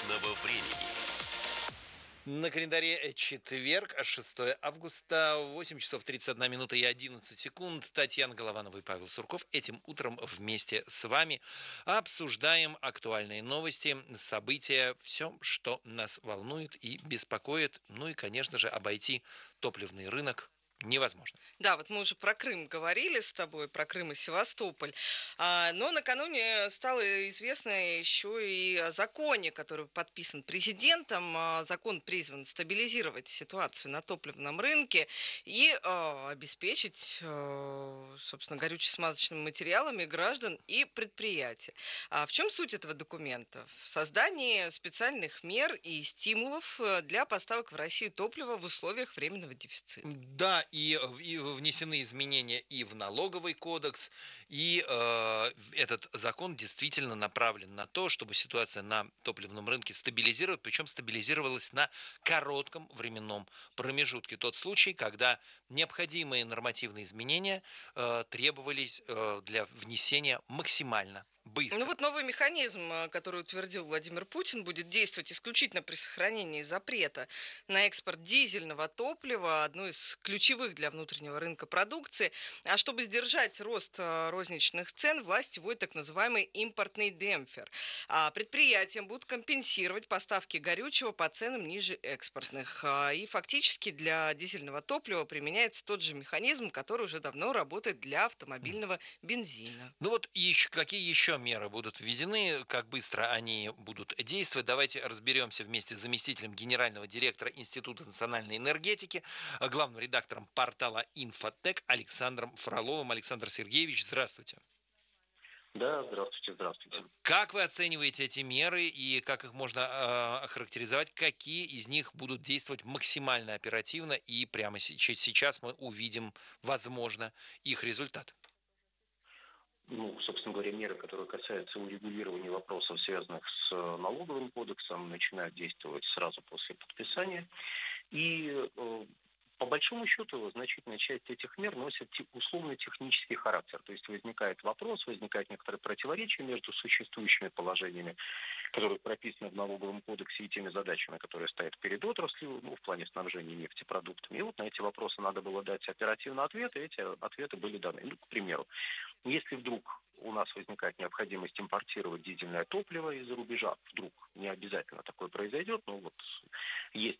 Личного времени. На календаре четверг, 6 августа, 8 часов 31 минута и 11 секунд. Татьяна Голованова и Павел Сурков этим утром вместе с вами обсуждаем актуальные новости, события, все, что нас волнует и беспокоит. Ну и, конечно же, обойти топливный рынок невозможно. Да, вот мы уже про Крым говорили с тобой, про Крым и Севастополь. Но накануне стало известно еще и о законе, который подписан президентом. Закон призван стабилизировать ситуацию на топливном рынке и обеспечить, собственно, горюче-смазочными материалами граждан и предприятий. А в чем суть этого документа? В создании специальных мер и стимулов для поставок в Россию топлива в условиях временного дефицита. Да, и внесены изменения и в налоговый кодекс, и этот закон действительно направлен на то, чтобы ситуация на топливном рынке стабилизировалась, причем стабилизировалась на коротком временном промежутке. Тот случай, когда необходимые нормативные изменения требовались для внесения максимально быстро. Ну вот новый механизм, который утвердил Владимир Путин, будет действовать исключительно при сохранении запрета на экспорт дизельного топлива, одной из ключевых для внутреннего рынка продукции. А чтобы сдержать рост розничных цен, власти вводят так называемый импортный демпфер. А предприятиям будут компенсировать поставки горючего по ценам ниже экспортных. И фактически для дизельного топлива применяется тот же механизм, который уже давно работает для автомобильного бензина. Ну вот какие еще меры будут введены, как быстро они будут действовать. Давайте разберемся вместе с заместителем генерального директора Института национальной энергетики, главным редактором портала «Инфотек» Александром Фроловым. Александр Сергеевич, здравствуйте. Да, здравствуйте. Как вы оцениваете эти меры и как их можно охарактеризовать? Какие из них будут действовать максимально оперативно и прямо сейчас мы увидим, возможно, их результат? Ну, собственно говоря, меры, которые касаются урегулирования вопросов, связанных с налоговым кодексом, начинают действовать сразу после подписания. И по большому счету, значительная часть этих мер носит условно-технический характер. То есть возникает вопрос, возникает некоторое противоречие между существующими положениями, которые прописаны в налоговом кодексе, и теми задачами, которые стоят перед отраслью, в плане снабжения нефтепродуктами. И вот на эти вопросы надо было дать оперативно ответы, и эти ответы были даны. Ну, к примеру, если вдруг у нас возникает необходимость импортировать дизельное топливо из-за рубежа, вдруг не обязательно такое произойдет, но вот есть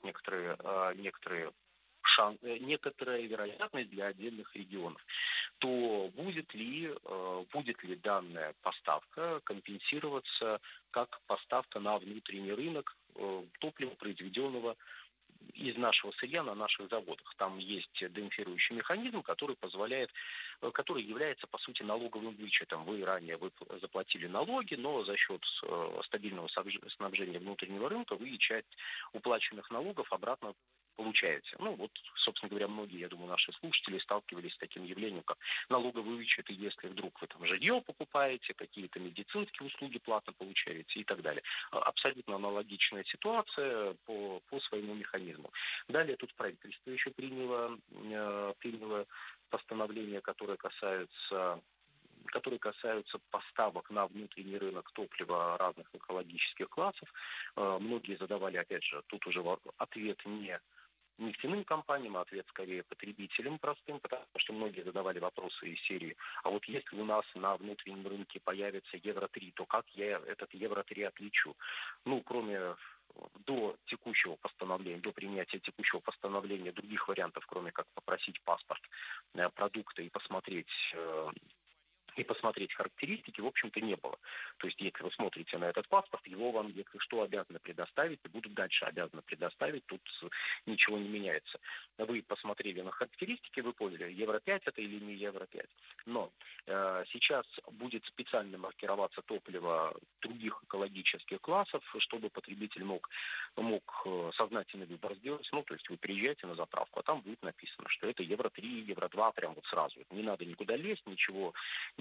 некоторая вероятность для отдельных регионов, то будет ли данная поставка компенсироваться как поставка на внутренний рынок топлива, произведенного из нашего сырья на наших заводах. Там есть демпфирующий механизм, который является, по сути, налоговым вычетом. Вы ранее заплатили налоги, но за счет стабильного снабжения внутреннего рынка вы часть уплаченных налогов обратно получаете. Ну вот, собственно говоря, многие, я думаю, наши слушатели сталкивались с таким явлением, как налоговый вычет, и если вдруг вы там жилье покупаете, какие-то медицинские услуги платно получаете и так далее. Абсолютно аналогичная ситуация по своему механизму. Далее тут правительство еще приняло постановления, которые касаются поставок на внутренний рынок топлива разных экологических классов. Многие задавали, опять же, тут уже ответ не нефтяным компаниям, а ответ скорее потребителям простым, потому что многие задавали вопросы из серии: а вот если у нас на внутреннем рынке появится Евро-3, то как я этот Евро-3 отличу? Ну, кроме до принятия текущего постановления других вариантов, кроме как попросить паспорт продукта и посмотреть характеристики, в общем-то, не было. То есть, если вы смотрите на этот паспорт, его вам, если что, обязаны предоставить и будут дальше обязаны предоставить, тут ничего не меняется. Вы посмотрели на характеристики, вы поняли, Евро-5 это или не Евро-5. Но сейчас будет специально маркироваться топливо других экологических классов, чтобы потребитель мог сознательный выбор сделать. Ну, то есть вы приезжаете на заправку, а там будет написано, что это Евро-3, Евро-2, прям вот сразу. Не надо никуда лезть, ничего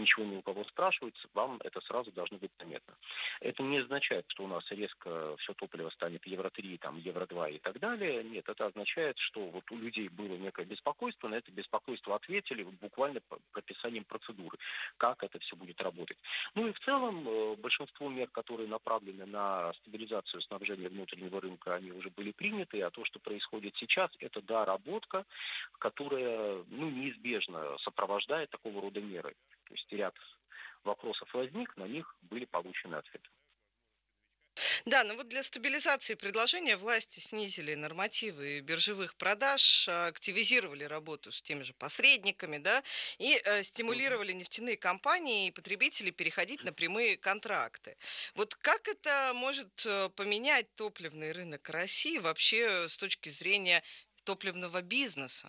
ничего ни у кого спрашивать, вам это сразу должно быть заметно. Это не означает, что у нас резко все топливо станет Евро-3, там, Евро-2 и так далее. Нет, это означает, что вот у людей было некое беспокойство, на это беспокойство ответили буквально прописанием процедуры, как это все будет работать. Ну и в целом большинство мер, которые направлены на стабилизацию снабжения внутреннего рынка, они уже были приняты, а то, что происходит сейчас, это доработка, которая неизбежно сопровождает такого рода меры. То есть ряд вопросов возник, на них были получены ответы. Да, но вот для стабилизации предложения власти снизили нормативы биржевых продаж, активизировали работу с теми же посредниками, да, и стимулировали нефтяные компании и потребителей переходить на прямые контракты. Вот как это может поменять топливный рынок России вообще с точки зрения топливного бизнеса?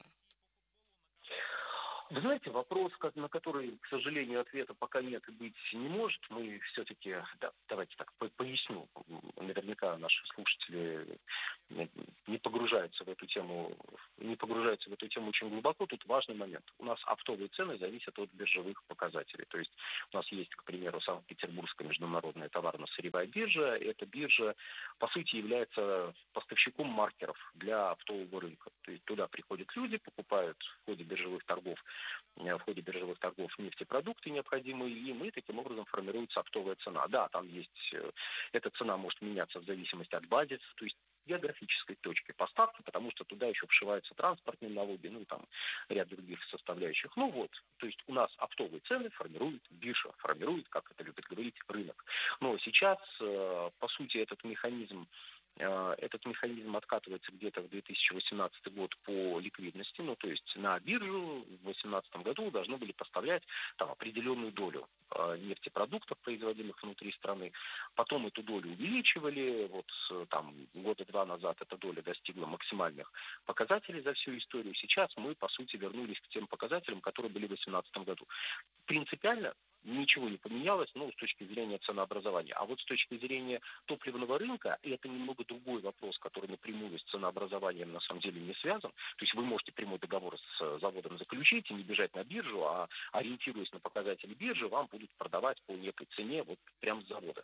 Вы знаете, вопрос, на который, к сожалению, ответа пока нет и быть не может. Мы все-таки, давайте так поясню. Наверняка наши слушатели не погружаются в эту тему, очень глубоко. Тут важный момент. У нас оптовые цены зависят от биржевых показателей. То есть у нас есть, к примеру, Санкт-Петербургская международная товарно-сырьевая биржа. Эта биржа, по сути, является поставщиком маркеров для оптового рынка. То есть туда приходят люди, покупают в ходе биржевых торгов нефтепродукты необходимые им, и таким образом формируется оптовая цена. Да, там есть, эта цена может меняться в зависимости от базиса, то есть географической точки поставки, потому что туда еще вшиваются транспортные налоги, ряд других составляющих. То есть у нас оптовые цены формирует биржа, как это любит говорить, рынок. Но сейчас, по сути, этот механизм откатывается где-то в 2018 год по ликвидности, то есть на биржу в 2018 году должны были поставлять там определенную долю нефтепродуктов, производимых внутри страны. Потом эту долю увеличивали, там года два назад эта доля достигла максимальных показателей за всю историю. Сейчас мы, по сути, вернулись к тем показателям, которые были в 2018 году. Принципиально ничего не поменялось, с точки зрения ценообразования. А вот с точки зрения топливного рынка, и это немного другой вопрос, который напрямую с ценообразованием на самом деле не связан. То есть вы можете прямой договор с заводом заключить и не бежать на биржу, а ориентируясь на показатели биржи, вам будут продавать по некой цене прямо с завода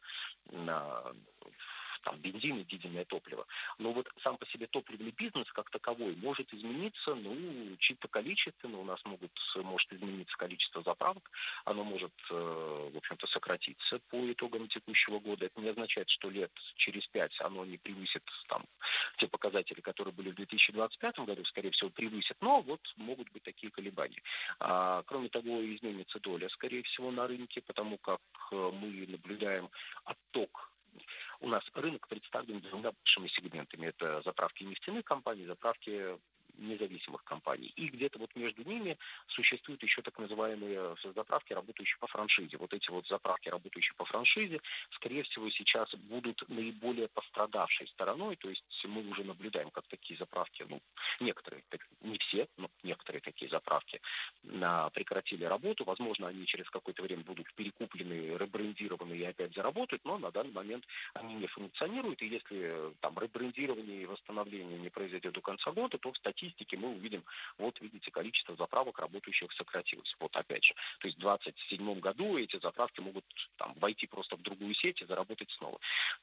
там бензин и дизельное топливо. Но сам по себе топливный бизнес как таковой может измениться, чисто количественно. У нас может измениться количество заправок, оно может, в общем-то, сократиться по итогам текущего года. Это не означает, что лет через 5 оно не превысит те показатели, которые были в 2025 году, скорее всего, превысит. Но могут быть такие колебания. Кроме того, изменится доля, скорее всего, на рынке, потому как мы наблюдаем отток. У нас рынок представлен двумя большими сегментами. Это заправки нефтяных компаний, заправки независимых компаний. И где-то между ними существуют еще так называемые заправки, работающие по франшизе. Эти заправки, работающие по франшизе, скорее всего, сейчас будут наиболее пострадавшей стороной. То есть мы уже наблюдаем, как такие заправки, некоторые, не все, но некоторые такие заправки прекратили работу. Возможно, они через какое-то время будут перекуплены, ребрендированы и опять заработают, но на данный момент они не функционируют. И если ребрендирование и восстановление не произойдет до конца года, то в статистике мы увидим, видите, количество заправок, работающих, сократилось. Опять же. То есть в 2027 году эти заправки могут войти просто в другую сеть и заработать снова.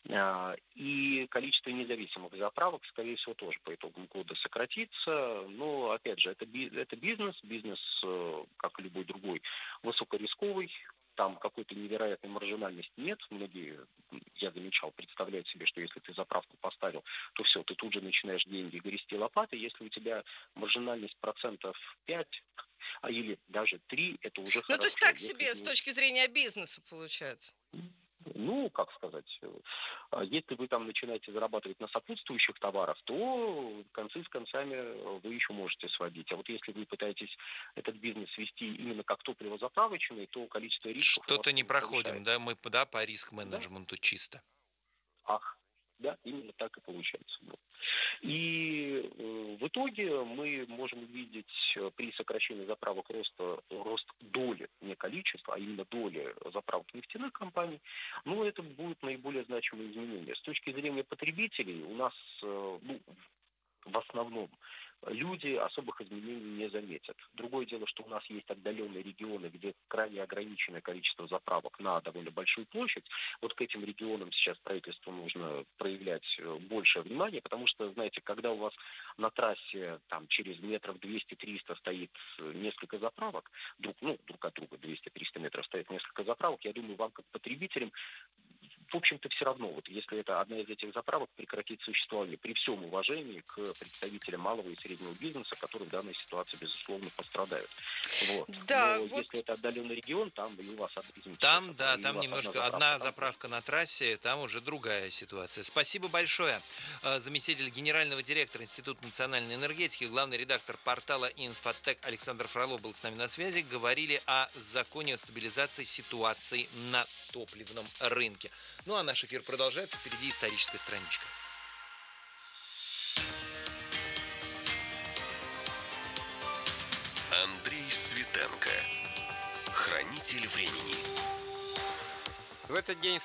И количество независимых заправок, скорее всего, тоже по итогам года сократится. Но, опять же, это бизнес, как и любой другой, высокорисковый. Там какой-то невероятной маржинальности нет. Многие, я замечал, представляют себе, что если ты заправку поставил, то все, ты тут же начинаешь деньги грести лопатой. Если у тебя маржинальность 5%, или даже 3%, это уже хорошо. То есть так себе с точки зрения бизнеса получается. Как сказать, если вы начинаете зарабатывать на сопутствующих товарах, то концы с концами вы еще можете сводить. А если вы пытаетесь этот бизнес вести именно как топливозаправочный, то количество рисков... Что-то не проходим, да, мы по риск-менеджменту чисто. Да, именно так и получается. И в итоге мы можем увидеть при сокращении заправок рост доли, не количества, а именно доли заправок нефтяных компаний. Это будет наиболее значимое изменение. С точки зрения потребителей у нас в основном люди особых изменений не заметят. Другое дело, что у нас есть отдаленные регионы, где крайне ограниченное количество заправок на довольно большую площадь. Вот к этим регионам сейчас правительству нужно проявлять большее внимание, потому что, знаете, когда у вас на трассе там через метров 200-300 стоит несколько заправок, друг от друга 200-300 метров стоит несколько заправок, я думаю, вам как потребителям в общем-то, все равно, вот если это одна из этих заправок прекратит существование, при всем уважении к представителям малого и среднего бизнеса, которые в данной ситуации, безусловно, пострадают. Вот. Да, Но вот. если это отдаленный регион, там и у вас, извините, Там, и да, у там вас немножко одна заправка на трассе, там уже другая ситуация. Спасибо большое. Заместитель генерального директора Института национальной энергетики, главный редактор портала «Инфотек» Александр Фролов был с нами на связи. Говорили о законе о стабилизации ситуации на топливном рынке. Ну а наш эфир продолжается. Впереди историческая страничка. Андрей Светенко. Хранитель времени. В этот день в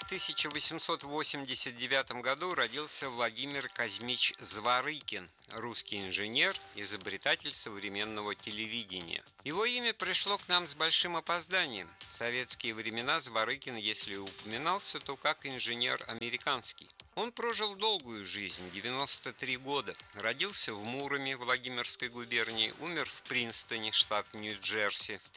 1889 году родился Владимир Казмич Зворыкин, русский инженер, изобретатель современного телевидения. Его имя пришло к нам с большим опозданием. В советские времена Зворыкин, если и упоминался, то как инженер американский. Он прожил долгую жизнь, 93 года. Родился в Муроме, Владимирской губернии, умер в Принстоне, штат Нью-Джерси, в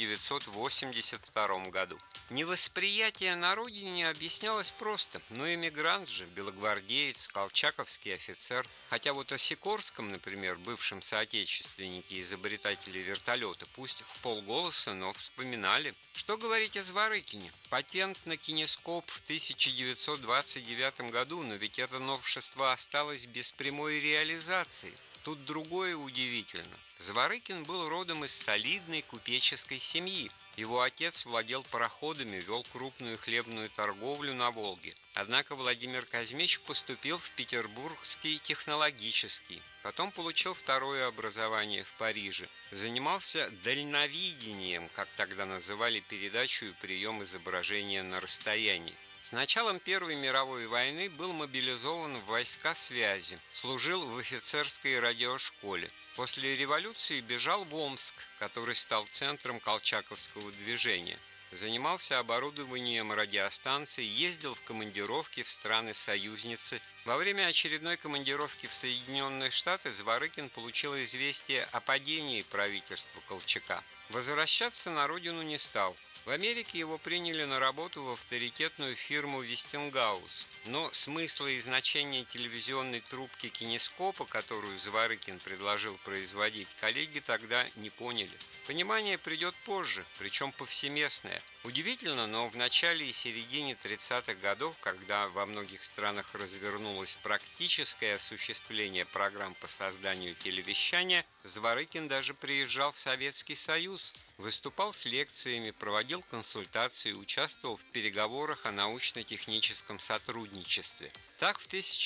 1982 году. Невосприятие на родине объяснялось просто. Ну, эмигрант же, белогвардеец, колчаковский офицер. Хотя вот о Сикорском, например, бывшем соотечественнике изобретателя вертолета, пусть в полголоса, но вспоминали. Что говорить о Зворыкине? Патент на кинескоп в 1929 году, но ведь это новшество осталось без прямой реализации. Тут другое удивительно. Зворыкин был родом из солидной купеческой семьи. Его отец владел пароходами, вел крупную хлебную торговлю на Волге. Однако Владимир Казмич поступил в Петербургский технологический. Потом получил второе образование в Париже. Занимался дальновидением, как тогда называли передачу и прием изображения на расстоянии. С началом Первой мировой войны был мобилизован в войска связи, служил в офицерской радиошколе. После революции бежал в Омск, который стал центром колчаковского движения. Занимался оборудованием радиостанций, ездил в командировки в страны-союзницы. Во время очередной командировки в Соединенные Штаты Зворыкин получил известие о падении правительства Колчака. Возвращаться на родину не стал. В Америке его приняли на работу в авторитетную фирму «Вестингаус». Но смысла и значения телевизионной трубки кинескопа, которую Зворыкин предложил производить, коллеги тогда не поняли. Понимание придет позже, причем повсеместное. Удивительно, но в начале и середине 30-х годов, когда во многих странах развернулось практическое осуществление программ по созданию телевещания, Зворыкин даже приезжал в Советский Союз, выступал с лекциями, проводил консультации, участвовал в переговорах о научно-техническом сотрудничестве. Так, в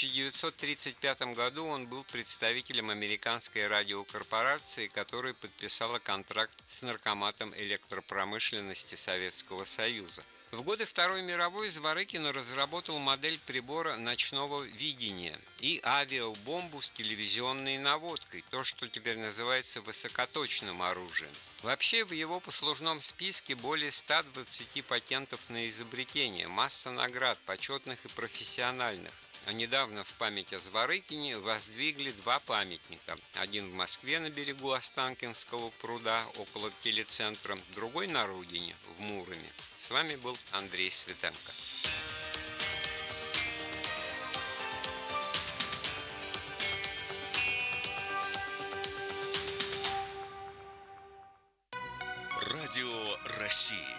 1935 году он был представителем американской радиокорпорации, которая подписала контракт с наркоматом электропромышленности Советского Союза. В годы Второй мировой Зворыкин разработал модель прибора ночного видения и авиабомбу с телевизионной наводкой, то, что теперь называется высокоточным оружием. Вообще, в его послужном списке более 120 патентов на изобретение, масса наград, почетных и профессиональных. А недавно в память о Зворыкине воздвигли два памятника. Один в Москве на берегу Останкинского пруда около телецентра, другой на родине, в Муроме. С вами был Андрей Светенко. Радио России.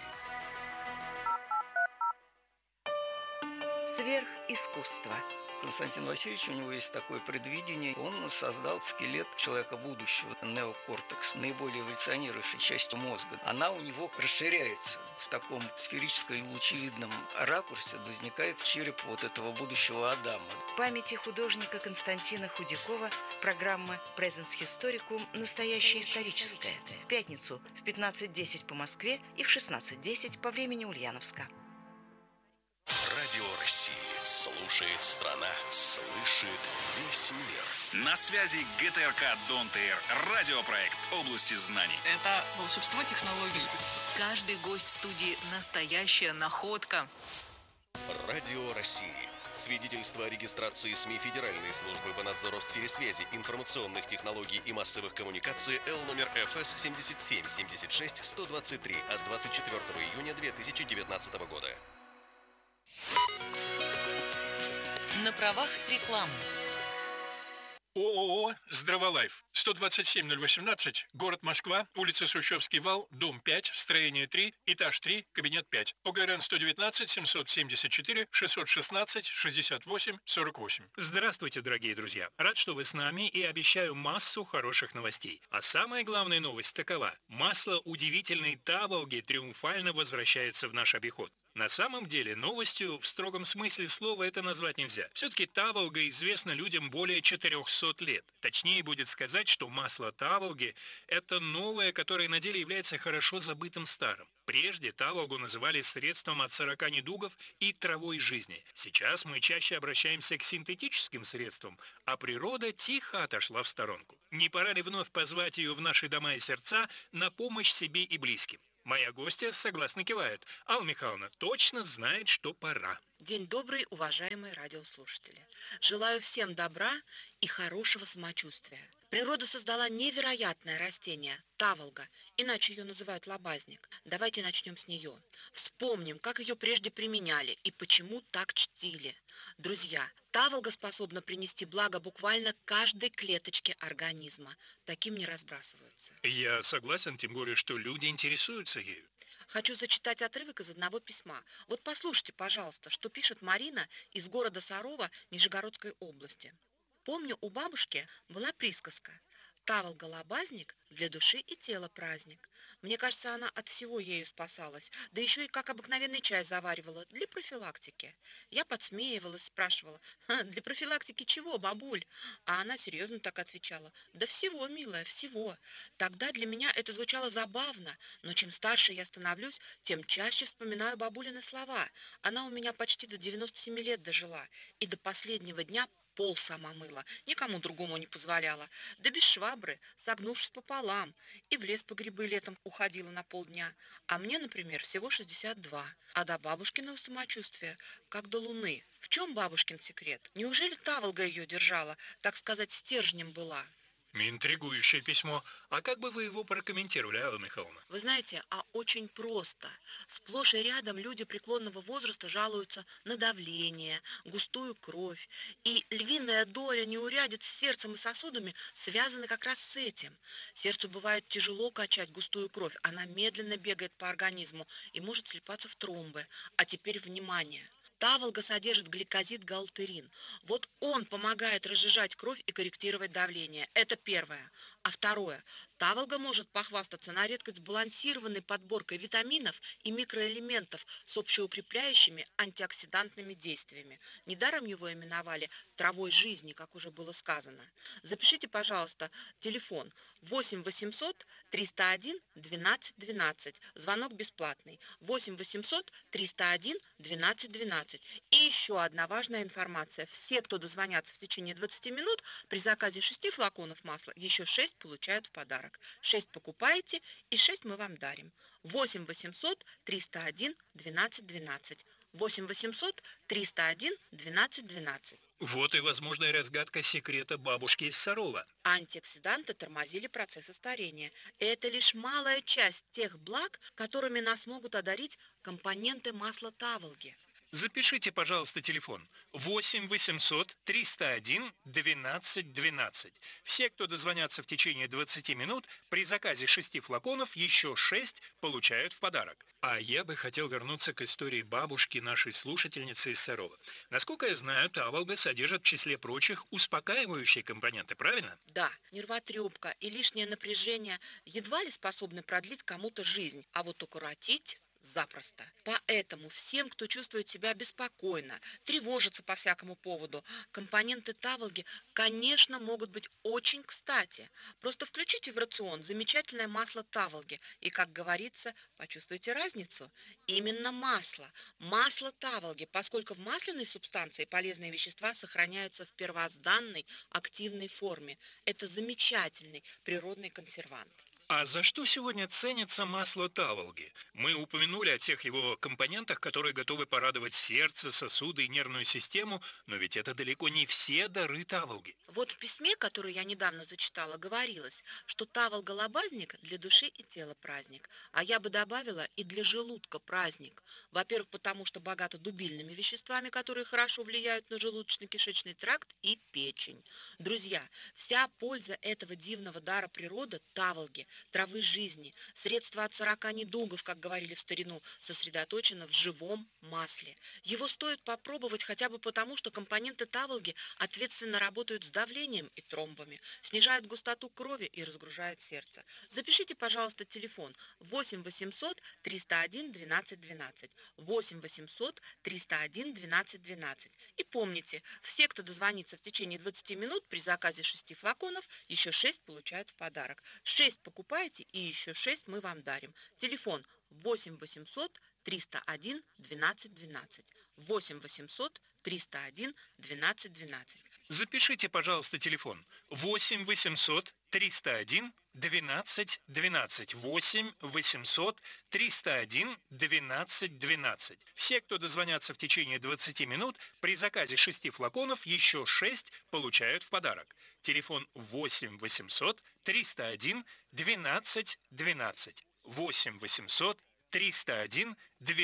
Сверхискусство. Константин Васильевич, у него есть такое предвидение. Он создал скелет человека будущего, неокортекс, наиболее эволюционирующей частью мозга. Она у него расширяется в таком сферическо-лучевидном ракурсе. Возникает череп вот этого будущего Адама. В памяти художника Константина Худякова программа «Presens Historicum. Настоящее историческое». В пятницу в 15:10 по Москве и в 16:10 по времени Ульяновска. Радио России. Слушает страна, слышит весь мир. На связи ГТРК Дон-ТР. Радиопроект области знаний. Это волшебство технологий. Каждый гость студии – настоящая находка. Радио России. Свидетельство о регистрации СМИ Федеральной службы по надзору в сфере связи, информационных технологий и массовых коммуникаций Л номер ФС 77-76-123 от 24 июня 2019 года. На правах рекламы. ООО «Здраволайф», 127-018, город Москва, улица Сущевский вал, дом 5, строение 3, этаж 3, кабинет 5. ОГРН 119-774-616-68-48. Здравствуйте, дорогие друзья. Рад, что вы с нами, и обещаю массу хороших новостей. А самая главная новость такова. Масло удивительной Таволги триумфально возвращается в наш обиход. На самом деле, новостью в строгом смысле слова это назвать нельзя. Все-таки Таволга известна людям более 400 лет. Точнее будет сказать, что масло Таволги – это новое, которое на деле является хорошо забытым старым. Прежде Таволгу называли средством от 40 недугов и травой жизни. Сейчас мы чаще обращаемся к синтетическим средствам, а природа тихо отошла в сторонку. Не пора ли вновь позвать ее в наши дома и сердца на помощь себе и близким? Моя гостья согласно кивает. Алла Михайловна точно знает, что пора. День добрый, уважаемые радиослушатели. Желаю всем добра и хорошего самочувствия. Природа создала невероятное растение – таволга, иначе ее называют лобазник. Давайте начнем с нее. Вспомним, как ее прежде применяли и почему так чтили. Друзья, таволга способна принести благо буквально каждой клеточке организма. Таким не разбрасываются. Я согласен, тем более, что люди интересуются ею. Хочу зачитать отрывок из одного письма. Вот послушайте, пожалуйста, что пишет Марина из города Сарова Нижегородской области. Помню, у бабушки была присказка: «Таволга-лобазник для души и тела праздник». Мне кажется, она от всего ею спасалась, да еще и как обыкновенный чай заваривала для профилактики. Я подсмеивалась, спрашивала: «Для профилактики чего, бабуль?» А она серьезно так отвечала: «Да всего, милая, всего». Тогда для меня это звучало забавно, но чем старше я становлюсь, тем чаще вспоминаю бабулины слова. Она у меня почти до 97 лет дожила, и до последнего дня пол сама мыла, никому другому не позволяла, да без швабры, согнувшись пополам, и в лес по грибы летом уходила на полдня. А мне, например, всего 62, а до бабушкиного самочувствия, как до луны. В чем бабушкин секрет? Неужели таволга ее держала, так сказать, стержнем была? Интригующее письмо. А как бы вы его прокомментировали, Алла Михайловна? Вы знаете, очень просто. Сплошь и рядом люди преклонного возраста жалуются на давление, густую кровь. И львиная доля неурядиц с сердцем и сосудами связаны как раз с этим. Сердцу бывает тяжело качать густую кровь. Она медленно бегает по организму и может слипаться в тромбы. А теперь внимание! Таволга содержит гликозид-галтерин. Вот он помогает разжижать кровь и корректировать давление. Это первое. А второе. Таволга может похвастаться на редкость сбалансированной подборкой витаминов и микроэлементов с общеукрепляющими антиоксидантными действиями. Недаром его именовали травой жизни, как уже было сказано. Запишите, пожалуйста, телефон 8 800 301 12 12. Звонок бесплатный. 8 800 301 12 12. И еще одна важная информация. Все, кто дозвонятся в течение 20 минут, при заказе 6 флаконов масла, еще 6 получают в подарок. 6 покупаете, и 6 мы вам дарим. 8 800 301 12 12. 8 800 301 12 12. Вот и возможная разгадка секрета бабушки из Сарова. Антиоксиданты тормозили процессы старения. Это лишь малая часть тех благ, которыми нас могут одарить компоненты масла таволги. Запишите, пожалуйста, телефон 8 800 301 12 12. Все, кто дозвонятся в течение 20 минут, при заказе 6 флаконов еще 6 получают в подарок. А я бы хотел вернуться к истории бабушки нашей слушательницы из Сарова. Насколько я знаю, таволга содержит в числе прочих успокаивающие компоненты, правильно? Да, нервотрепка и лишнее напряжение едва ли способны продлить кому-то жизнь, а вот укоротить запросто. Поэтому всем, кто чувствует себя беспокойно, тревожится по всякому поводу, компоненты таволги, конечно, могут быть очень кстати. Просто включите в рацион замечательное масло таволги и, как говорится, почувствуйте разницу. Именно масло. Масло таволги, поскольку в масляной субстанции полезные вещества сохраняются в первозданной активной форме. Это замечательный природный консервант. А за что сегодня ценится масло таволги? Мы упомянули о тех его компонентах, которые готовы порадовать сердце, сосуды и нервную систему, но ведь это далеко не все дары таволги. Вот в письме, которое я недавно зачитала, говорилось, что таволга-лобазник для души и тела праздник, а я бы добавила и для желудка праздник. Во-первых, потому что богато дубильными веществами, которые хорошо влияют на желудочно-кишечный тракт и печень. Друзья, вся польза этого дивного дара природы таволги, травы жизни, средства от 40 недугов, как говорили в старину, сосредоточено в живом масле. Его стоит попробовать хотя бы потому, что компоненты таволги ответственно работают с давлением и тромбами, снижают густоту крови и разгружают сердце. Запишите, пожалуйста, телефон 8 800 301 12 12, 8 800 301 12 12. И помните, все, кто дозвонится в течение 20 минут при заказе 6 флаконов, еще 6 получают в подарок. 6 покупайте и еще 6 мы вам дарим. Телефон 8 800 301 12 12, 8 800 301 12 12. Запишите, пожалуйста, телефон 8 800 301 12 12, 8 800 301 12 12. Все, кто дозвонятся в течение 20 минут, при заказе 6 флаконов еще 6 получают в подарок. Телефон 8 800 301 12 12, 8 800 301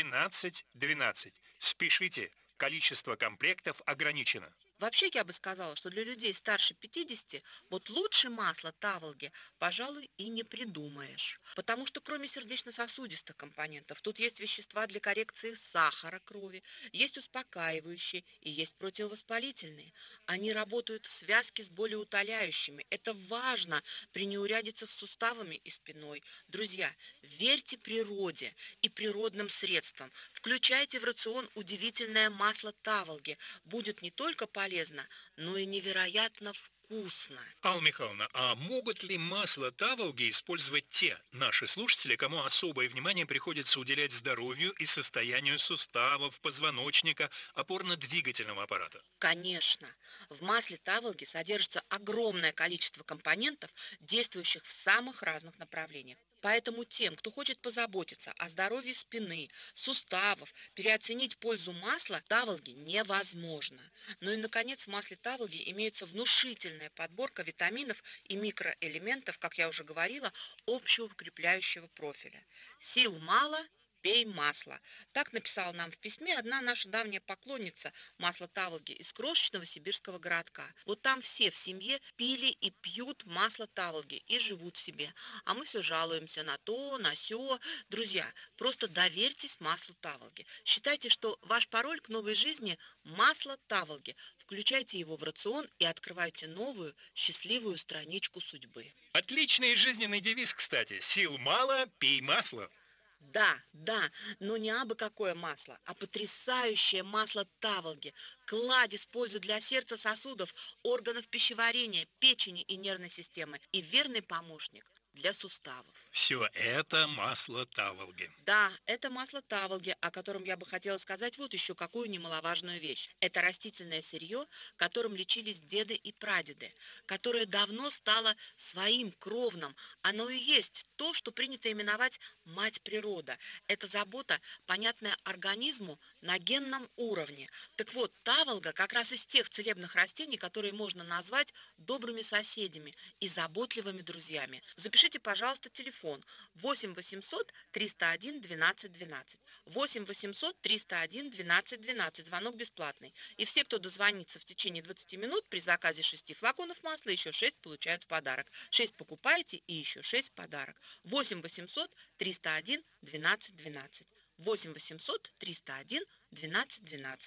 12 12. Спешите, количество комплектов ограничено. Вообще, я бы сказала, что для людей старше 50 вот лучше масла таволги, пожалуй, и не придумаешь. Потому что кроме сердечно-сосудистых компонентов, тут есть вещества для коррекции сахара крови, есть успокаивающие и есть противовоспалительные. Они работают в связке с болеутоляющими. Это важно при неурядицах с суставами и спиной. Друзья, верьте природе и природным средствам. Включайте в рацион удивительное масло таволги. Будет не только полезно, но и невероятно вкусно. Алла Михайловна, а могут ли масло таволги использовать те наши слушатели, кому особое внимание приходится уделять здоровью и состоянию суставов, позвоночника, опорно-двигательного аппарата? Конечно. В масле таволги содержится огромное количество компонентов, действующих в самых разных направлениях. Поэтому тем, кто хочет позаботиться о здоровье спины, суставов, переоценить пользу масла таволги невозможно. Ну и, наконец, в масле таволги имеется внушительная подборка витаминов и микроэлементов, как я уже говорила, общеукрепляющего профиля. Сил мало – пей масло. Так написала нам в письме одна наша давняя поклонница масла таволги из крошечного сибирского городка. Вот там все в семье пили и пьют масло таволги и живут себе. А мы все жалуемся на то, на сё. Друзья, просто доверьтесь маслу таволги. Считайте, что ваш пароль к новой жизни – масло таволги. Включайте его в рацион и открывайте новую, счастливую страничку судьбы. Отличный жизненный девиз, кстати. Сил мало, пей масло. Да, но не абы какое масло, а потрясающее масло таволги. Кладезь пользы для сердца, сосудов, органов пищеварения, печени и нервной системы. И верный помощник для суставов. Все это масло таволги. Да, это масло таволги, о котором я бы хотела сказать вот еще какую немаловажную вещь. Это растительное сырье, которым лечились деды и прадеды, которое давно стало своим кровным. Оно и есть то, что принято именовать мать природа. Это забота, понятная организму на генном уровне. Так вот, таволга как раз из тех целебных растений, которые можно назвать добрыми соседями и заботливыми друзьями. Запишите, пожалуйста, телефон 8 800 301 12 12, 8 800 301 12 12, звонок бесплатный. И все, кто дозвонится в течение 20 минут, при заказе 6 флаконов масла, еще 6 получают в подарок. 6 покупаете и еще 6 в подарок. 8 800 301 12 12, 8 800 301 12 12.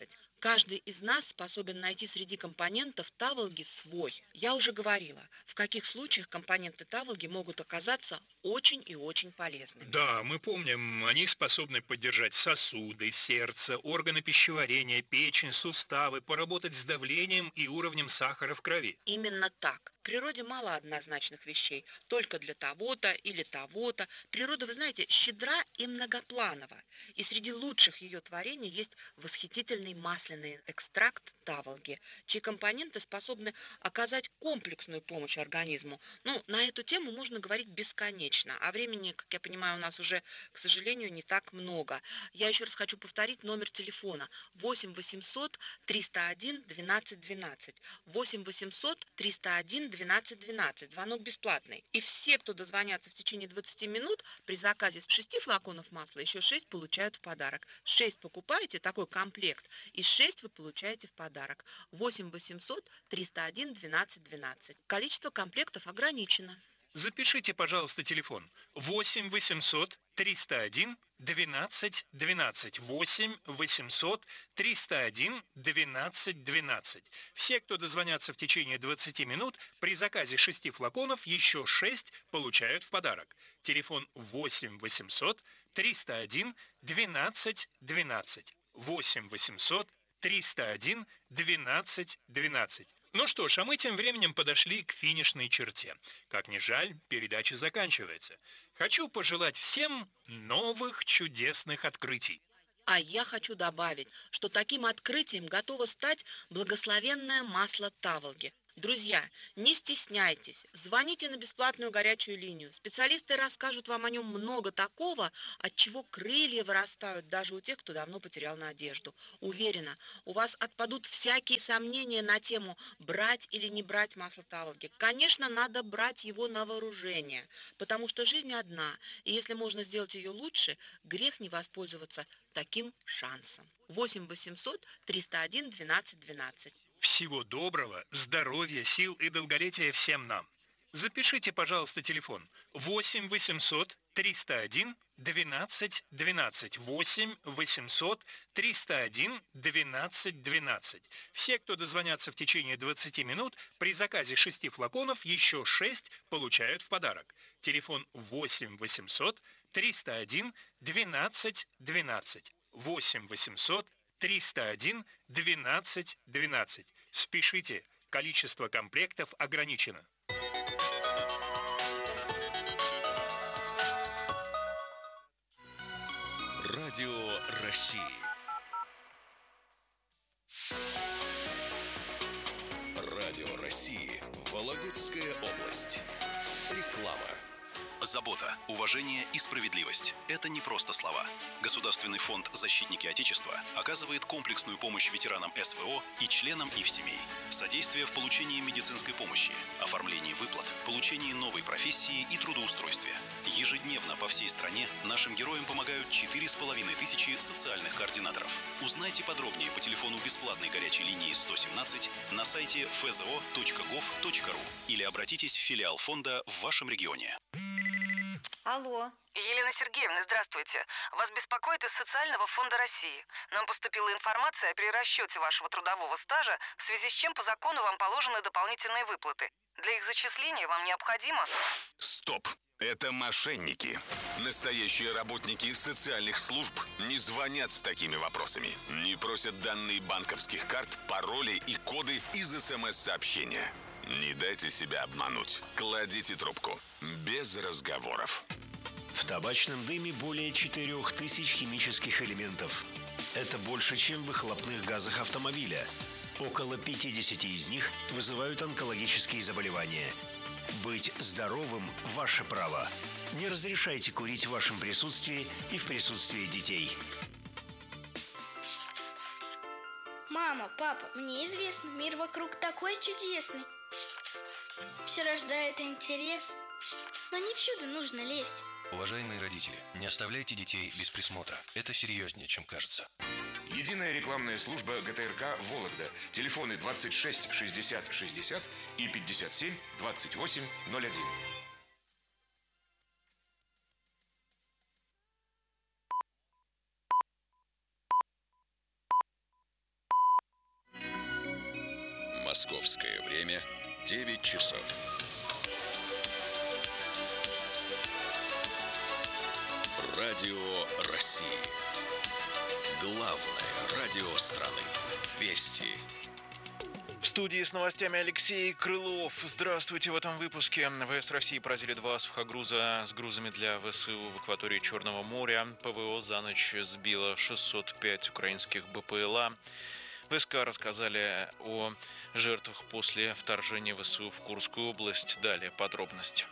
Каждый из нас способен найти среди компонентов таволги свой. Я уже говорила, в каких случаях компоненты таволги могут оказаться очень и очень полезными. Да, мы помним, они способны поддержать сосуды, сердце, органы пищеварения, печень, суставы, поработать с давлением и уровнем сахара в крови. Именно так. В природе мало однозначных вещей, только для того-то или того-то. Природа, вы знаете, щедра и многопланова. И среди лучших ее творений есть восхитительный масляный экстракт таволги, чьи компоненты способны оказать комплексную помощь организму. На эту тему можно говорить бесконечно, а времени, как я понимаю, у нас уже, к сожалению, не так много. Я еще раз хочу повторить номер телефона 8 800 301 12 12. 8 800 301 12 12. Звонок бесплатный. И все, кто дозвонятся в течение 20 минут, при заказе 6 флаконов масла еще 6 получают в подарок. 6 покупаете, такой комплект, и 6 вы получаете в подарок. 8 800 301 12 12. Количество комплектов ограничено. Запишите, пожалуйста, телефон 8 800 301 12 12. 8 800 301 12 12. Все, кто дозвонятся в течение 20 минут, при заказе 6 флаконов еще 6 получают в подарок. Телефон 8 800 301 12 12. 8 800 301 12 12. Ну что ж, а мы тем временем подошли к финишной черте. Как ни жаль, передача заканчивается. Хочу пожелать всем новых чудесных открытий. А я хочу добавить, что таким открытием готово стать благословенное масло таволги. Друзья, не стесняйтесь, звоните на бесплатную горячую линию. Специалисты расскажут вам о нем много такого, от чего крылья вырастают даже у тех, кто давно потерял надежду. Уверена, у вас отпадут всякие сомнения на тему брать или не брать масло таволги. Конечно, надо брать его на вооружение, потому что жизнь одна, и если можно сделать ее лучше, грех не воспользоваться таким шансом. 8 800 301 12 12. Всего доброго, здоровья, сил и долголетия всем нам. Запишите, пожалуйста, телефон 8 800 301 12 12. 8 800 301 12 12. Все, кто дозвонятся в течение 20 минут, при заказе 6 флаконов еще 6 получают в подарок. Телефон 8 800 301 12 12. 8 800 301 12 12. Спешите, количество комплектов ограничено. Радио России. Радио России. Вологодская область. Реклама. Забота, уважение и справедливость – это не просто слова. Государственный фонд «Защитники Отечества» оказывает комплексную помощь ветеранам СВО и членам их семей. Содействие в получении медицинской помощи, оформлении выплат, получении новой профессии и трудоустройстве. Ежедневно по всей стране нашим героям помогают 4500 социальных координаторов. Узнайте подробнее по телефону бесплатной горячей линии 117 на сайте fzo.gov.ru или обратитесь в филиал фонда в вашем регионе. Алло. Елена Сергеевна, здравствуйте. Вас беспокоит из Социального фонда России. Нам поступила информация о перерасчете вашего трудового стажа, в связи с чем по закону вам положены дополнительные выплаты. Для их зачисления вам необходимо... Стоп! Это мошенники. Настоящие работники социальных служб не звонят с такими вопросами. Не просят данные банковских карт, пароли и коды из СМС-сообщения. Не дайте себя обмануть. Кладите трубку. Без разговоров. В табачном дыме более 4000 химических элементов. Это больше, чем в выхлопных газах автомобиля. Около 50 из них вызывают онкологические заболевания. Быть здоровым – ваше право. Не разрешайте курить в вашем присутствии и в присутствии детей. Мама, папа, мне известно, мир вокруг такой чудесный. Все рождает интерес, но не всюду нужно лезть. Уважаемые родители, не оставляйте детей без присмотра. Это серьезнее, чем кажется. Единая рекламная служба ГТРК «Вологда». Телефоны 26 60 60 и 57 28 01. Московское время 9 часов. Радио России. Главное радио страны. Вести. В студии с новостями Алексей Крылов. Здравствуйте. В этом выпуске ВС России поразили 2 сухогруза с грузами для ВСУ в акватории Черного моря. ПВО за ночь сбило 605 украинских БПЛА. ВСК рассказали о жертвах после вторжения ВСУ в Курскую область. Далее подробности.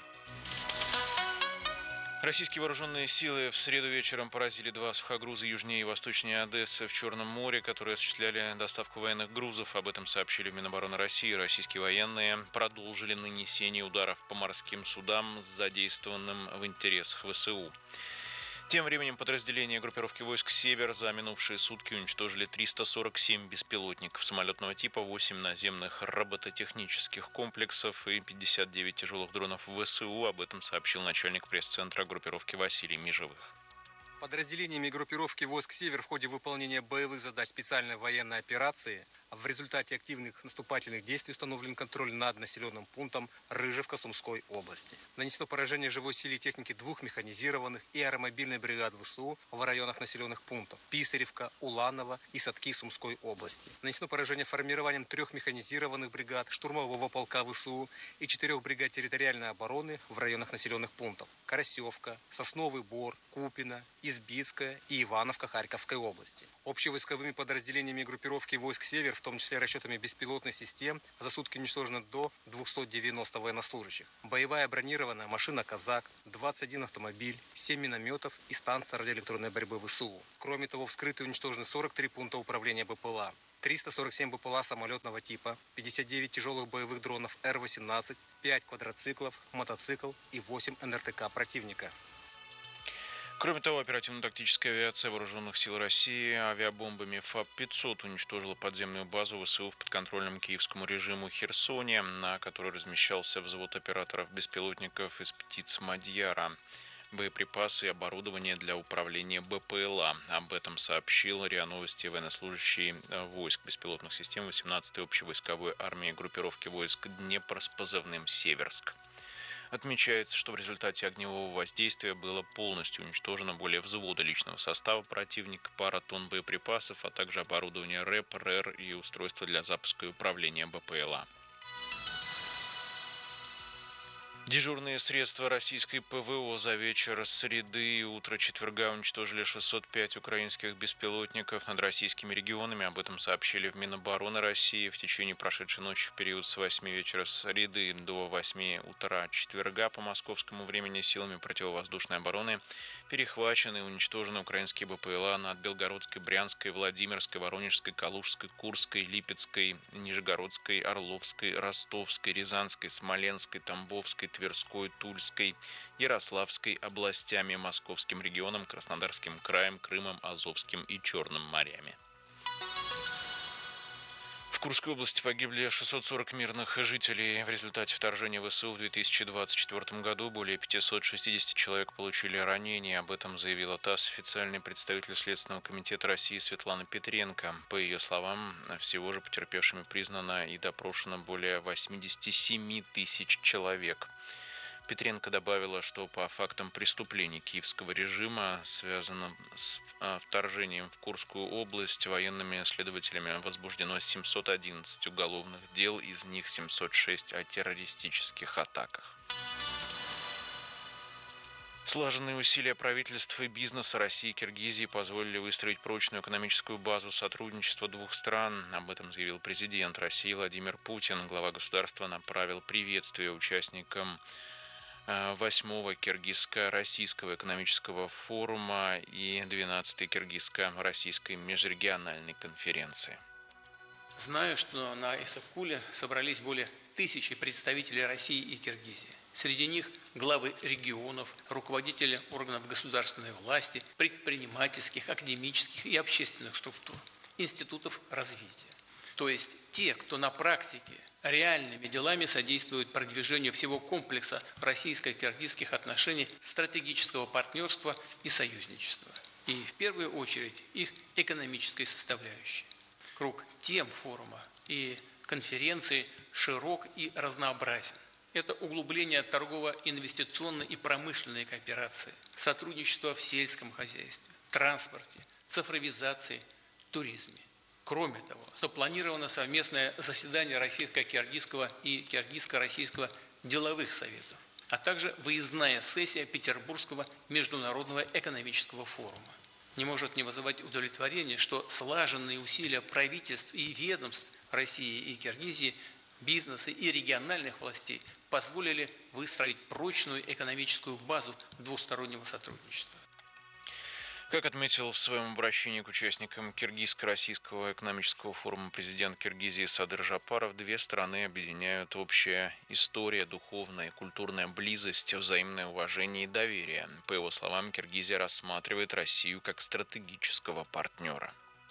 Российские вооруженные силы в среду вечером поразили 2 сухогруза южнее и восточнее Одессы в Черном море, которые осуществляли доставку военных грузов. Об этом сообщили в Минобороны России. Российские военные продолжили нанесение ударов по морским судам, задействованным в интересах ВСУ. Тем временем подразделения группировки войск «Север» за минувшие сутки уничтожили 347 беспилотников самолетного типа, 8 наземных робототехнических комплексов и 59 тяжелых дронов ВСУ. Об этом сообщил начальник пресс-центра группировки Василий Межевых. Подразделениями группировки войск «Север» в ходе выполнения боевых задач специальной военной операции в результате активных наступательных действий установлен контроль над населенным пунктом Рыжевка Сумской области. Нанесено поражение живой силе техники 2 механизированных и аэромобильных бригад ВСУ в районах населенных пунктов Писаревка, Уланово и Садки Сумской области. Нанесено поражение формированием 3 механизированных бригад штурмового полка ВСУ и 4 бригад территориальной обороны в районах населенных пунктов Карасевка, Сосновый Бор, Купино, Избицкая и Ивановка Харьковской области. Общевойсковыми подразделениями группировки войск «Север», в том числе расчетами беспилотных систем, за сутки уничтожено до 290 военнослужащих. Боевая бронированная машина «Казак», 21 автомобиль, 7 минометов и станция радиоэлектронной борьбы ВСУ. Кроме того, вскрыты и уничтожены 43 пункта управления БПЛА, 347 БПЛА самолетного типа, 59 тяжелых боевых дронов Р-18, 5 квадроциклов, мотоцикл и 8 НРТК противника. Кроме того, оперативно-тактическая авиация Вооруженных сил России авиабомбами ФАП-500 уничтожила подземную базу ВСУ в подконтрольном киевскому режиму Херсоне, на которой размещался взвод операторов беспилотников из птиц Мадьяра. Боеприпасы и оборудование для управления БПЛА. Об этом сообщил РИА Новости военнослужащий войск беспилотных систем 18-й общевойсковой армии группировки войск Днепр с позывным «Северск». Отмечается, что в результате огневого воздействия было полностью уничтожено более взвода личного состава противника, пара тонн боеприпасов, а также оборудование РЭП, РЭР и устройства для запуска и управления БПЛА. Дежурные средства российской ПВО за вечер среды и утро четверга уничтожили 605 украинских беспилотников над российскими регионами. Об этом сообщили в Минобороны России. В течение прошедшей ночи в период с 8 вечера среды до 8 утра четверга по московскому времени силами противовоздушной обороны перехвачены и уничтожены украинские БПЛА над Белгородской, Брянской, Владимирской, Воронежской, Калужской, Курской, Липецкой, Нижегородской, Орловской, Ростовской, Рязанской, Смоленской, Тамбовской, Тверской, Тульской, Ярославской областями, Московским регионом, Краснодарским краем, Крымом, Азовским и Черным морями. В Курской области погибли 640 мирных жителей. В результате вторжения ВСУ в 2024 году более 560 человек получили ранения. Об этом заявила ТАСС официальный представитель Следственного комитета России Светлана Петренко. По ее словам, всего же потерпевшими признано и допрошено более 87 тысяч человек. Петренко добавила, что по фактам преступлений киевского режима, связанным с вторжением в Курскую область, военными следователями возбуждено 711 уголовных дел, из них 706 о террористических атаках. Слаженные усилия правительства и бизнеса России и Киргизии позволили выстроить прочную экономическую базу сотрудничества двух стран. Об этом заявил президент России Владимир Путин. Глава государства направил приветствие участникам 8-го Киргизско-Российского экономического форума и 12-й Киргизско-Российской межрегиональной конференции. Знаю, что на Иссык-Куле собрались более 1000 представителей России и Киргизии. Среди них главы регионов, руководители органов государственной власти, предпринимательских, академических и общественных структур, институтов развития. То есть те, кто на практике реальными делами содействует продвижению всего комплекса российско-киргизских отношений, стратегического партнерства и союзничества. И в первую очередь их экономической составляющей. Круг тем форума и конференции широк и разнообразен. Это углубление торгово-инвестиционной и промышленной кооперации, сотрудничество в сельском хозяйстве, транспорте, цифровизации, туризме. Кроме того, запланировано совместное заседание российско-киргизского и киргизско-российского деловых советов, а также выездная сессия Петербургского международного экономического форума. Не может не вызывать удовлетворения, что слаженные усилия правительств и ведомств России и Киргизии, бизнеса и региональных властей позволили выстроить прочную экономическую базу двустороннего сотрудничества. Как отметил в своем обращении к участникам Киргизско-российского экономического форума президент Киргизии Садыр Жапаров, две страны объединяют общая история, духовная и культурная близость, взаимное уважение и доверие. По его словам, Киргизия рассматривает Россию как стратегического партнера.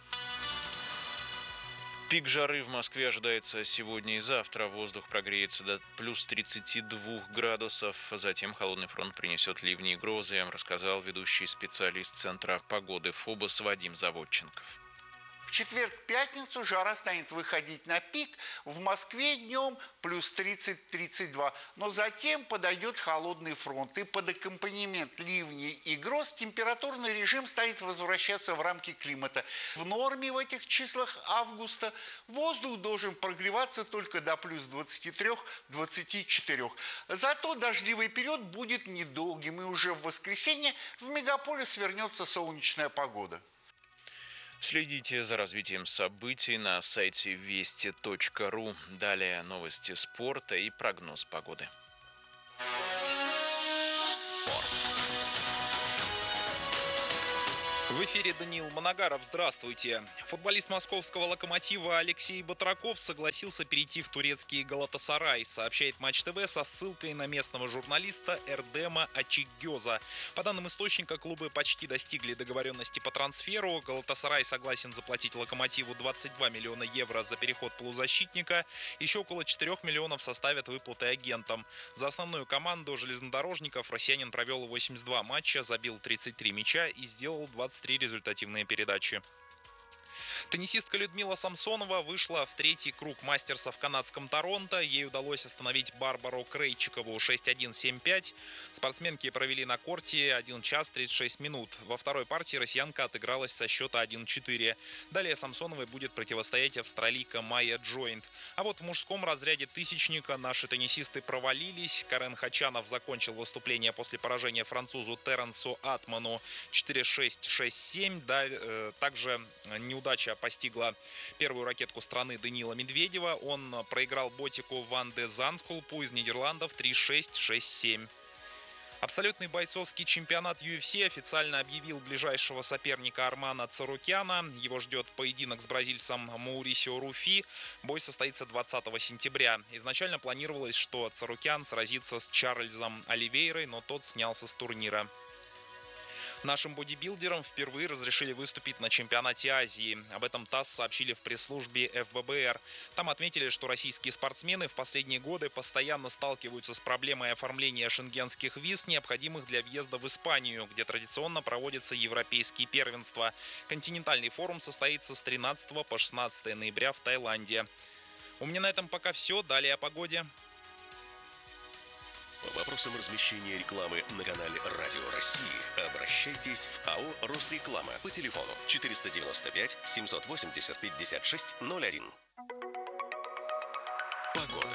Пик жары в Москве ожидается сегодня и завтра. Воздух прогреется до плюс 32 градусов. Затем холодный фронт принесет ливни и грозы, рассказал ведущий специалист Центра погоды ФОБОС Вадим Заводченков. В четверг-пятницу жара станет выходить на пик. В Москве днем плюс 30-32. Но затем подойдет холодный фронт. И под аккомпанемент ливней и гроз температурный режим станет возвращаться в рамки климата. В норме в этих числах августа воздух должен прогреваться только до плюс 23-24. Зато дождливый период будет недолгим. И уже в воскресенье в мегаполис вернется солнечная погода. Следите за развитием событий на сайте вести.ру. Далее новости спорта и прогноз погоды. Спорт. В эфире Даниил Моногаров. Здравствуйте. Футболист московского «Локомотива» Алексей Батраков согласился перейти в турецкий «Галатасарай», сообщает Матч ТВ со ссылкой на местного журналиста Эрдема Ачигёза. По данным источника, клубы почти достигли договоренности по трансферу. «Галатасарай» согласен заплатить «Локомотиву» 22 миллиона евро за переход полузащитника. Еще около 4 миллионов составят выплаты агентам. За основную команду железнодорожников россиянин провел 82 матча, забил 33 мяча и сделал 23 результативные передачи. Теннисистка Людмила Самсонова вышла в третий круг мастерса в канадском Торонто. Ей удалось остановить Барбару Крейчикову 6-1-7-5. Спортсменки провели на корте 1 час 36 минут. Во второй партии россиянка отыгралась со счета 1-4. Далее Самсоновой будет противостоять австралийка Майя Джойнт. А вот в мужском разряде тысячника наши теннисисты провалились. Карен Хачанов закончил выступление после поражения французу Теренсу Атману 4-6, 6-7. Также неудача постигла первую ракетку страны Даниила Медведева. Он проиграл ботику Ван де Занскулпу из Нидерландов 3-6, 6-7. Абсолютный бойцовский чемпионат UFC официально объявил ближайшего соперника Армана Царукяна. Его ждет поединок с бразильцем Маурисио Руфи. Бой состоится 20 сентября. Изначально планировалось, что Царукян сразится с Чарльзом Оливейрой, но тот снялся с турнира. Нашим бодибилдерам впервые разрешили выступить на чемпионате Азии. Об этом ТАСС сообщили в пресс-службе ФББР. Там отметили, что российские спортсмены в последние годы постоянно сталкиваются с проблемой оформления шенгенских виз, необходимых для въезда в Испанию, где традиционно проводятся европейские первенства. Континентальный форум состоится с 13 по 16 ноября в Таиланде. У меня на этом пока все. Далее о погоде. По вопросам размещения рекламы на канале Радио России обращайтесь в АО «Росреклама» по телефону 495 780 5601. Погода.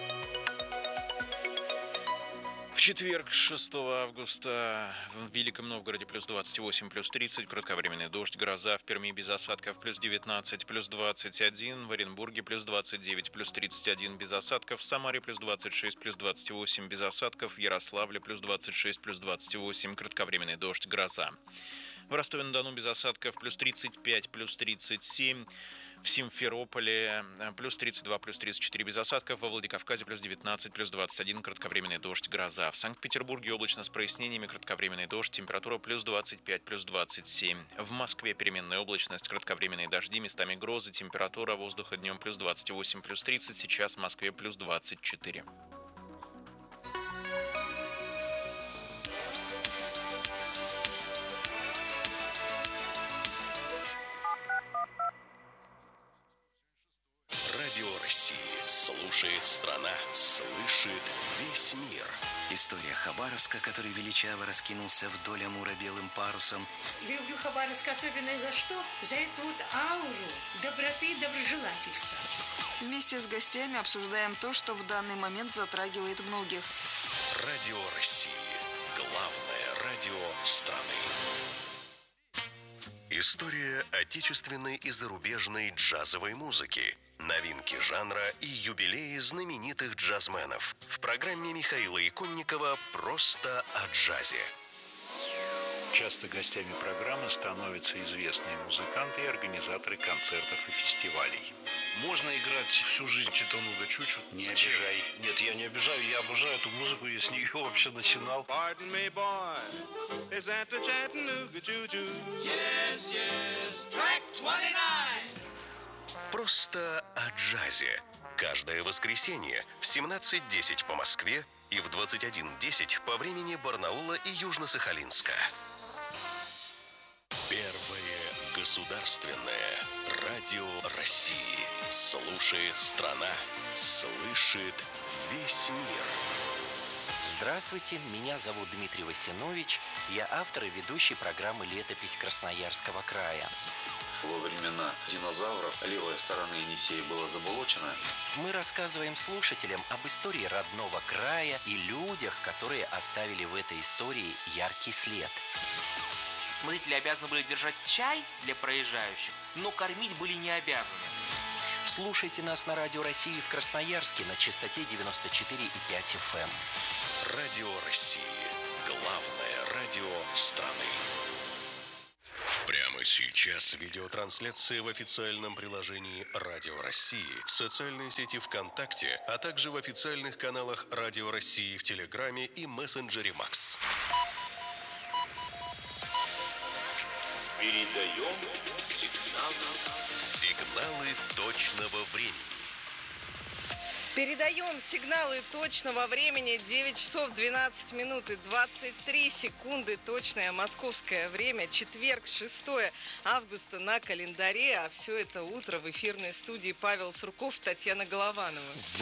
В четверг, 6 августа, в Великом Новгороде плюс 28, плюс 30, кратковременный дождь, гроза, в Перми без осадков плюс 19, плюс 21, в Оренбурге плюс 29, плюс 31 без осадков, в Самаре плюс 26, плюс 28 без осадков, в Ярославле плюс 26, плюс 28, кратковременный дождь, гроза. В Ростове-на-Дону без осадков плюс 35, плюс 37, в Симферополе плюс 32, плюс 34 без осадков, во Владикавказе плюс 19, плюс 21, кратковременный дождь, гроза. В Санкт-Петербурге облачно с прояснениями, кратковременный дождь, температура плюс 25, плюс 27. В Москве переменная облачность, кратковременные дожди, местами грозы, температура воздуха днем плюс 28, плюс 30, сейчас в Москве плюс 24. Радио России. Слушает страна, слышит весь мир. История Хабаровска, который величаво раскинулся вдоль Амура белым парусом. Люблю Хабаровск особенно за что? За эту вот ауру доброты и доброжелательства. Вместе с гостями обсуждаем то, что в данный момент затрагивает многих. Радио России. Главное радио страны. История отечественной и зарубежной джазовой музыки. Новинки жанра и юбилеи знаменитых джазменов. В программе Михаила Иконникова «Просто о джазе». Часто гостями программы становятся известные музыканты и организаторы концертов и фестивалей. Можно играть всю жизнь Читануга Чучу. Не обижай. Нет, я не обижаю, я обожаю эту музыку, я с нее вообще начинал. Pardon me, boy, is that the Chattanooga Choo-Choo? Yes, yes, track 29. «Просто о джазе». Каждое воскресенье в 17:10 по Москве и в 21:10 по времени Барнаула и Южно-Сахалинска. Первое государственное радио России. Слушает страна, слышит весь мир. Здравствуйте, меня зовут Дмитрий Васинович. Я автор и ведущий программы «Летопись Красноярского края». Во времена динозавров левая сторона Енисея была заболочена. Мы рассказываем слушателям об истории родного края и людях, которые оставили в этой истории яркий след. Смотрители обязаны были держать чай для проезжающих, но кормить были не обязаны. Слушайте нас на Радио России в Красноярске на частоте 94,5 FM. Радио России. Главное радио страны. Прямо сейчас видеотрансляция в официальном приложении Радио России, в социальной сети ВКонтакте, а также в официальных каналах Радио России в Телеграме и мессенджере Макс. Передаем сигналы точного времени. Передаем сигналы точного времени. 9 часов 12 минут и 23 секунды. Точное московское время. Четверг, 6 августа на календаре. А все это утро в эфирной студии Павел Сурков, Татьяна Голованова.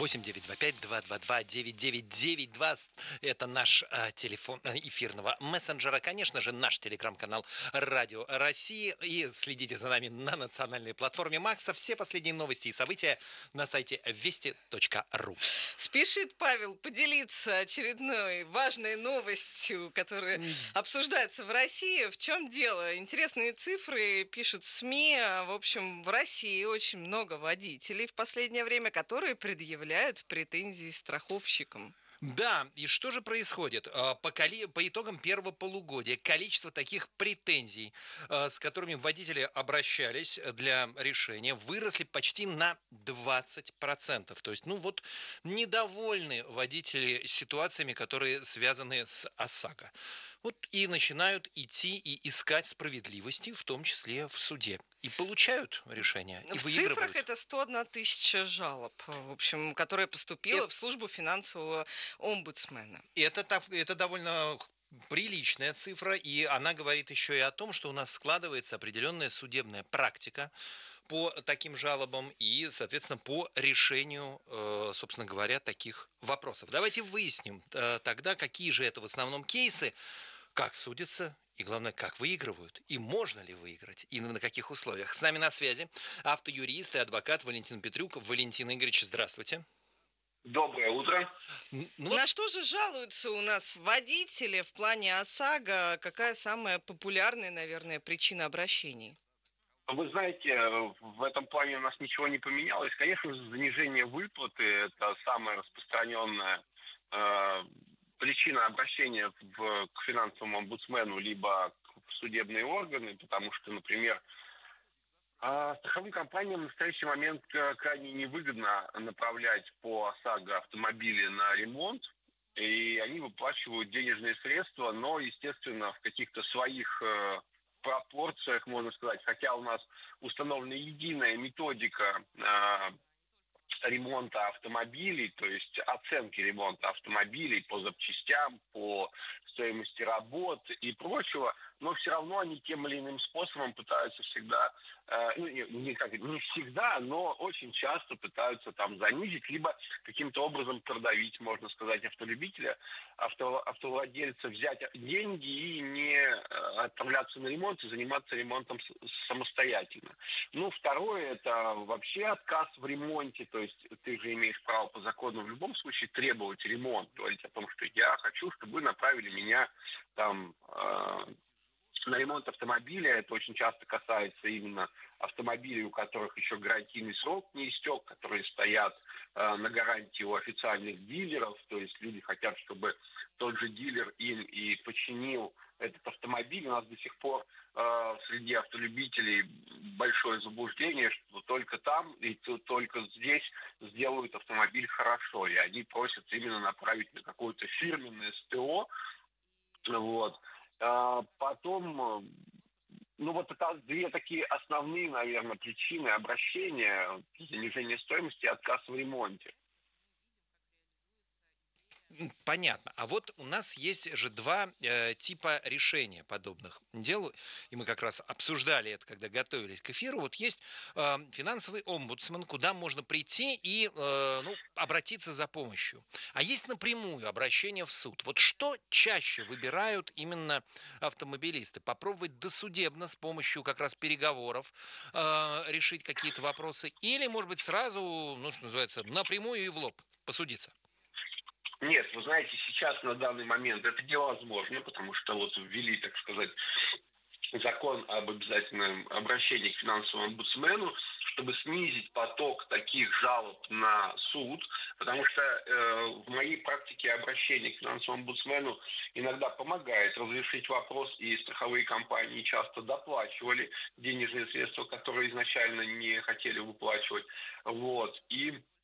8925-222-9992. Это наш телефон эфирного мессенджера. Конечно же, наш телеграм-канал Радио России. И следите за нами на национальной платформе Макса. Все последние новости и события на сайте вести.ру. Спешит Павел поделиться очередной важной новостью, которая обсуждается в России. В чем дело? Интересные цифры пишут СМИ. В общем, в России очень много водителей в последнее время, которые предъявляют претензии страховщикам. Да, и что же происходит? По итогам первого полугодия количество таких претензий, с которыми водители обращались для решения, выросли почти на 20%. То есть, недовольны водители ситуациями, которые связаны с ОСАГО. И начинают идти и искать справедливости, в том числе в суде. И получают решения, и выигрывают. В цифрах это 101 тысяча жалоб, в общем, которая поступила в службу финансового омбудсмена. Это довольно приличная цифра, и она говорит еще и о том, что у нас складывается определенная судебная практика по таким жалобам и, соответственно, по решению, собственно говоря, таких вопросов. Давайте выясним тогда, какие же это в основном кейсы, как судятся и, главное, как выигрывают, и можно ли выиграть, и на каких условиях. С нами на связи автоюрист и адвокат Валентин Петрюк. Валентин Игоревич, здравствуйте. Доброе утро. На что же жалуются у нас водители в плане ОСАГО? Какая самая популярная, наверное, причина обращений? Вы знаете, в этом плане у нас ничего не поменялось. Конечно же, занижение выплаты – это самая распространенная причина обращения к финансовому омбудсмену либо в судебные органы, потому что, например, страховым компаниям в настоящий момент крайне невыгодно направлять по ОСАГО автомобили на ремонт, и они выплачивают денежные средства, но, естественно, в каких-то своих пропорциях, можно сказать, хотя у нас установлена единая методика ремонта автомобилей, то есть оценки ремонта автомобилей по запчастям, по стоимости работ и прочего, но все равно они тем или иным способом пытаются всегда, не всегда, но очень часто пытаются там занизить, либо каким-то образом продавить, можно сказать, автолюбителя, автовладельца, взять деньги и не отправляться на ремонт и заниматься ремонтом самостоятельно. Ну, второе, это вообще отказ в ремонте, то есть ты же имеешь право по закону в любом случае требовать ремонт, говорить о том, что я хочу, чтобы вы направили меня там на ремонт автомобиля. Это очень часто касается именно автомобилей, у которых еще гарантийный срок не истек, которые стоят на гарантии у официальных дилеров, то есть люди хотят, чтобы тот же дилер им и починил этот автомобиль. У нас до сих пор среди автолюбителей большое заблуждение, что только там и только здесь сделают автомобиль хорошо, и они просят именно направить на какое-то фирменное СТО. Вот. Потом, вот это две такие основные, наверное, причины обращения: занижение стоимости и отказ в ремонте. Понятно. А вот у нас есть же два типа решения подобных дел, и мы как раз обсуждали это, когда готовились к эфиру. Вот есть финансовый омбудсмен, куда можно прийти и обратиться за помощью. А есть напрямую обращение в суд. Вот что чаще выбирают именно автомобилисты? Попробовать досудебно с помощью как раз переговоров решить какие-то вопросы? Или, может быть, сразу, что называется, напрямую и в лоб посудиться? Нет, вы знаете, сейчас на данный момент это невозможно, потому что вот ввели, так сказать, закон об обязательном обращении к финансовому омбудсмену, чтобы снизить поток таких жалоб на суд, потому что в моей практике обращение к финансовому омбудсмену иногда помогает разрешить вопрос, и страховые компании часто доплачивали денежные средства, которые изначально не хотели выплачивать. Вот. И